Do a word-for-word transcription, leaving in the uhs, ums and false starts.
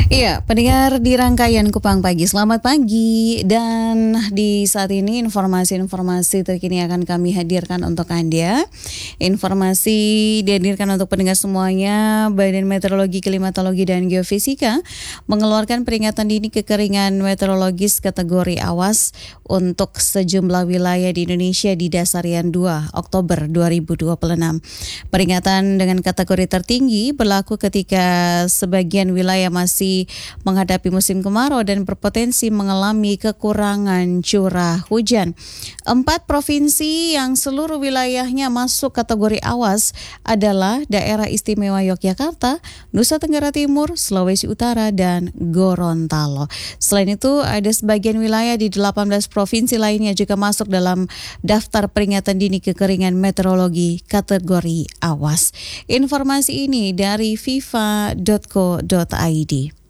Iya, pendengar di rangkaian Kupang Pagi, selamat pagi. Dan di saat ini informasi-informasi terkini akan kami hadirkan untuk Anda. Informasi dihadirkan untuk pendengar semuanya. Badan Meteorologi, Klimatologi, dan Geofisika mengeluarkan peringatan dini kekeringan meteorologis kategori awas untuk sejumlah wilayah di Indonesia di Dasarian dua Oktober dua ribu dua puluh enam. Peringatan dengan kategori tertinggi berlaku ketika sebagian wilayah masih menghadapi musim kemarau dan berpotensi mengalami kekurangan curah hujan. Empat provinsi yang seluruh wilayahnya masuk kategori awas adalah Daerah Istimewa Yogyakarta, Nusa Tenggara Timur, Sulawesi Utara, dan Gorontalo. Selain itu, ada sebagian wilayah di delapan belas provinsi lainnya juga masuk dalam daftar peringatan dini kekeringan meteorologi kategori awas. Informasi ini dari fifa titik co titik id.